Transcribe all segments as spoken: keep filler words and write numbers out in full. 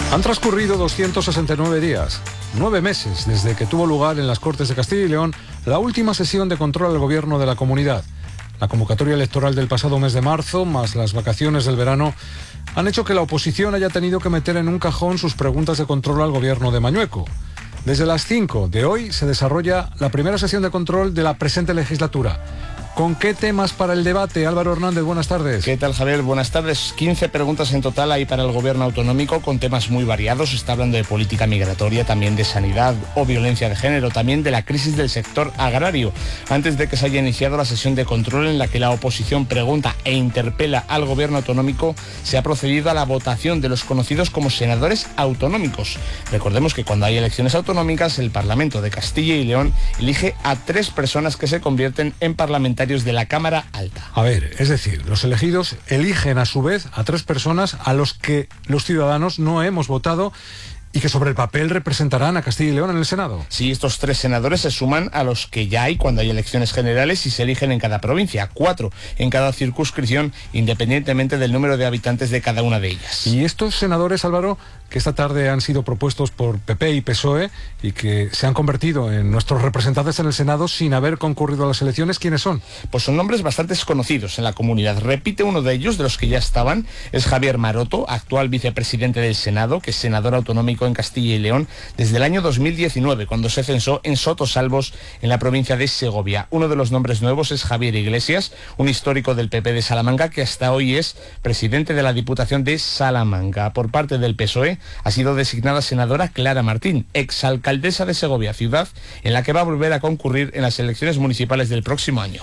Han transcurrido doscientos sesenta y nueve días, nueve meses desde que tuvo lugar en las Cortes de Castilla y León la última sesión de control al gobierno de la comunidad. La convocatoria electoral del pasado mes de marzo, más las vacaciones del verano, han hecho que la oposición haya tenido que meter en un cajón sus preguntas de control al gobierno de Mañueco. Desde las cinco de hoy se desarrolla la primera sesión de control de la presente legislatura. ¿Con qué temas para el debate? Álvaro Hernández, buenas tardes. ¿Qué tal, Javier? Buenas tardes. quince preguntas en total hay para el gobierno autonómico con temas muy variados. Se está hablando de política migratoria, también de sanidad o violencia de género, también de la crisis del sector agrario. Antes de que se haya iniciado la sesión de control en la que la oposición pregunta e interpela al gobierno autonómico, se ha procedido a la votación de los conocidos como senadores autonómicos. Recordemos que cuando hay elecciones autonómicas, el Parlamento de Castilla y León elige a tres personas que se convierten en parlamentarios de la Cámara Alta. A ver, es decir, los elegidos eligen a su vez a tres personas a los que los ciudadanos no hemos votado y que sobre el papel representarán a Castilla y León en el Senado. Sí, estos tres senadores se suman a los que ya hay cuando hay elecciones generales y se eligen en cada provincia, cuatro en cada circunscripción, independientemente del número de habitantes de cada una de ellas. Y estos senadores, Álvaro, que esta tarde han sido propuestos por P P y P S O E y que se han convertido en nuestros representantes en el Senado sin haber concurrido a las elecciones, ¿quiénes son? Pues son nombres bastante desconocidos en la comunidad. Repite uno de ellos, de los que ya estaban, es Javier Maroto, actual vicepresidente del Senado, que es senador autonómico en Castilla y León desde el año dos mil diecinueve, cuando se censó en Sotosalbos, en la provincia de Segovia. Uno de los nombres nuevos es Javier Iglesias, un histórico del P P de Salamanca, que hasta hoy es presidente de la Diputación de Salamanca. Por parte del P S O E ha sido designada senadora Clara Martín, exalcaldesa de Segovia, ciudad en la que va a volver a concurrir en las elecciones municipales del próximo año.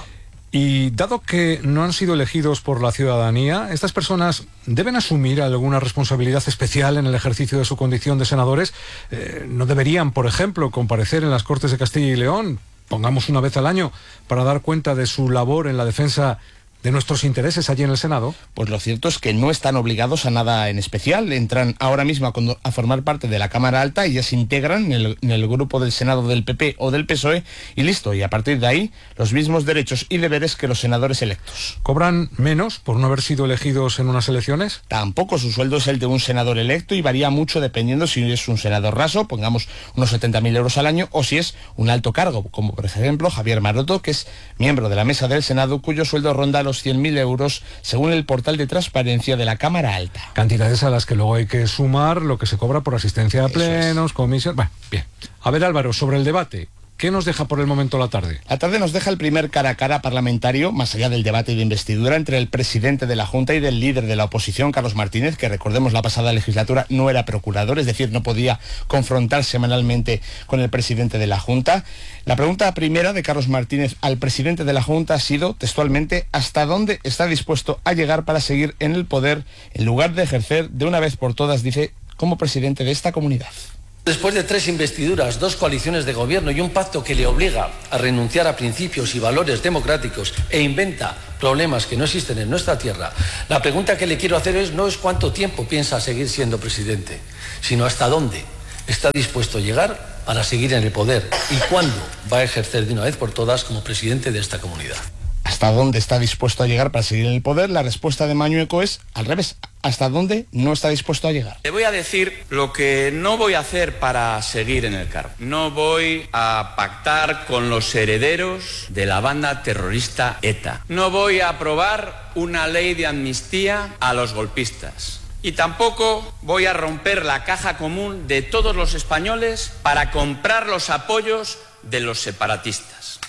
Y dado que no han sido elegidos por la ciudadanía, ¿estas personas deben asumir alguna responsabilidad especial en el ejercicio de su condición de senadores? Eh, ¿No deberían, por ejemplo, comparecer en las Cortes de Castilla y León, pongamos una vez al año, para dar cuenta de su labor en la defensa de nuestros intereses allí en el Senado? Pues lo cierto es que no están obligados a nada en especial. Entran ahora mismo a, a formar parte de la Cámara Alta y ya se integran en el, en el grupo del Senado del P P o del P S O E y listo. Y a partir de ahí, los mismos derechos y deberes que los senadores electos. ¿Cobran menos por no haber sido elegidos en unas elecciones? Tampoco. Su sueldo es el de un senador electo y varía mucho dependiendo si es un senador raso, pongamos unos setenta mil euros al año, o si es un alto cargo, como por ejemplo Javier Maroto, que es miembro de la mesa del Senado, cuyo sueldo ronda los cien mil euros, según el portal de transparencia de la Cámara Alta. Cantidades a las que luego hay que sumar lo que se cobra por asistencia a plenos, comisión... Bueno, bien. A ver, Álvaro, sobre el debate, ¿qué nos deja por el momento la tarde? La tarde nos deja el primer cara a cara parlamentario, más allá del debate de investidura, entre el presidente de la Junta y del líder de la oposición, Carlos Martínez, que recordemos la pasada legislatura no era procurador, es decir, no podía confrontar semanalmente con el presidente de la Junta. La pregunta primera de Carlos Martínez al presidente de la Junta ha sido, textualmente, ¿hasta dónde está dispuesto a llegar para seguir en el poder en lugar de ejercer de una vez por todas, dice, como presidente de esta comunidad? Después de tres investiduras, dos coaliciones de gobierno y un pacto que le obliga a renunciar a principios y valores democráticos e inventa problemas que no existen en nuestra tierra, la pregunta que le quiero hacer es no es cuánto tiempo piensa seguir siendo presidente, sino hasta dónde está dispuesto a llegar para seguir en el poder y cuándo va a ejercer de una vez por todas como presidente de esta comunidad. ¿Hasta dónde está dispuesto a llegar para seguir en el poder? La respuesta de Mañueco es al revés. ¿Hasta dónde no está dispuesto a llegar? Le voy a decir lo que no voy a hacer para seguir en el cargo. No voy a pactar con los herederos de la banda terrorista ETA. No voy a aprobar una ley de amnistía a los golpistas. Y tampoco voy a romper la caja común de todos los españoles para comprar los apoyos de los separatistas.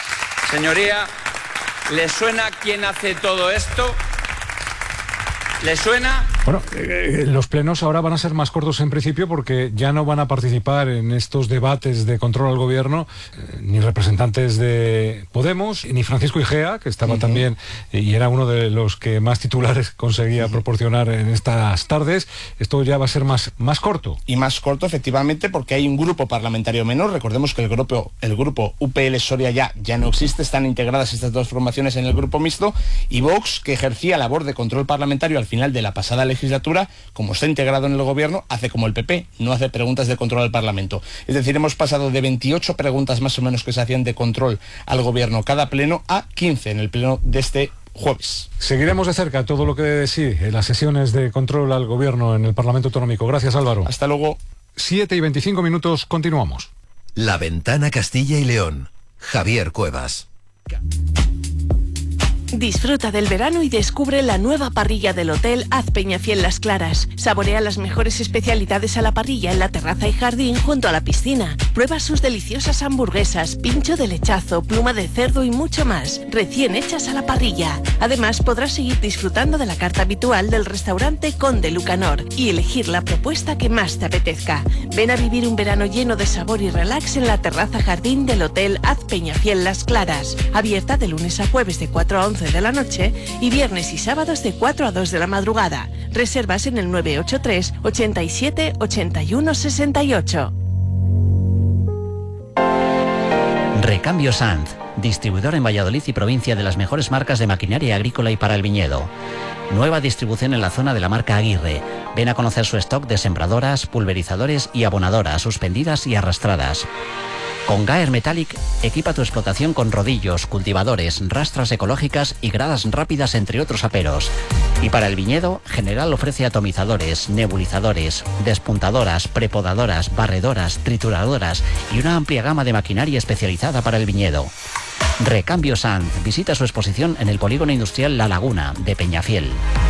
Señoría, ¿le suena quién hace todo esto? ¿Le suena? Bueno, eh, los plenos ahora van a ser más cortos en principio porque ya no van a participar en estos debates de control al gobierno eh, ni representantes de Podemos, ni Francisco Igea, que estaba uh-huh. también eh, y era uno de los que más titulares conseguía uh-huh. proporcionar en estas tardes. Esto ya va a ser más, más corto. Y más corto, efectivamente, porque hay un grupo parlamentario menor. Recordemos que el grupo, el grupo U P L Soria ya, ya no existe, están integradas estas dos formaciones en el grupo mixto, y Vox, que ejercía labor de control parlamentario al final de la pasada legislatura, como está integrado en el gobierno, hace como el P P, no hace preguntas de control al Parlamento. Es decir, hemos pasado de veintiocho preguntas más o menos que se hacían de control al gobierno cada pleno a quince en el pleno de este jueves. Seguiremos de cerca todo lo que dé de sí en las sesiones de control al gobierno en el Parlamento Autonómico. Gracias, Álvaro. Hasta luego. siete y veinticinco minutos, continuamos. La Ventana Castilla y León. Javier Cuevas. Disfruta del verano y descubre la nueva parrilla del Hotel Haz Peñafiel Las Claras. Saborea las mejores especialidades a la parrilla en la terraza y jardín junto a la piscina. Prueba sus deliciosas hamburguesas, pincho de lechazo, pluma de cerdo y mucho más, recién hechas a la parrilla. Además, podrás seguir disfrutando de la carta habitual del restaurante Conde Lucanor y elegir la propuesta que más te apetezca. Ven a vivir un verano lleno de sabor y relax en la terraza jardín del Hotel Haz Peñafiel Las Claras. Abierta de lunes a jueves de cuatro a once de la noche y viernes y sábados de cuatro a dos de la madrugada. Reservas en el nueve ocho tres, ochenta y siete, ochenta y uno, sesenta y ocho. Recambio Sanz, distribuidor en Valladolid y provincia de las mejores marcas de maquinaria agrícola y para el viñedo. Nueva distribución en la zona de la marca Aguirre. Ven a conocer su stock de sembradoras, pulverizadores y abonadoras suspendidas y arrastradas. Con Gaer Metallic, equipa tu explotación con rodillos, cultivadores, rastras ecológicas y gradas rápidas, entre otros aperos. Y para el viñedo, General ofrece atomizadores, nebulizadores, despuntadoras, prepodadoras, barredoras, trituradoras y una amplia gama de maquinaria especializada para el viñedo. Recambio Sanz. Visita su exposición en el Polígono Industrial La Laguna de Peñafiel.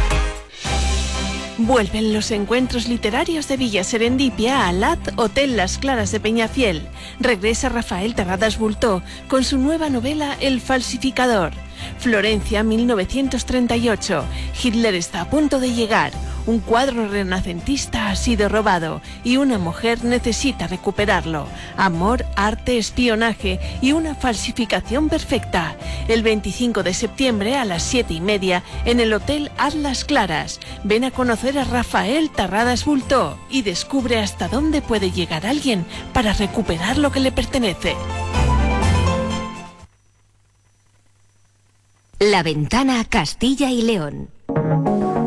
Vuelven los encuentros literarios de Villa Serendipia al A T Hotel Las Claras de Peñafiel. Regresa Rafael Terradas Bultó con su nueva novela El falsificador. Florencia, mil novecientos treinta y ocho. Hitler está a punto de llegar. Un cuadro renacentista ha sido robado y una mujer necesita recuperarlo. Amor, arte, espionaje y una falsificación perfecta. El veinticinco de septiembre a las siete y media en el Hotel Haz Las Claras. Ven a conocer a Rafael Terradas Bultó y descubre hasta dónde puede llegar alguien para recuperar lo que le pertenece. La Ventana Castilla y León.